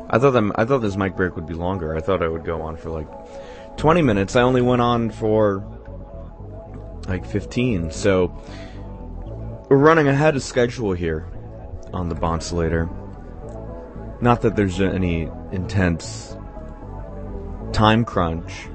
I thought this mic break would be longer. I thought I would go on for like 20 minutes. I only went on for like 15. So we're running ahead of schedule here on the Bonsilator. Not that there's any intense time crunch,